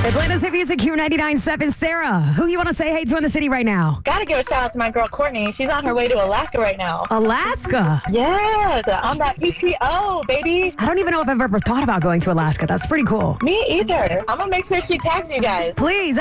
Atlanta's Hit Music Q99.7. Sarah, who you want to say hey to in the city right now? Gotta give a shout out to my girl Courtney. She's on her way to Alaska right now. Alaska? Yes, on that PTO, baby. I don't even know if I've ever thought about going to Alaska. That's pretty cool. Me either. I'm gonna make sure she tags you guys. Please.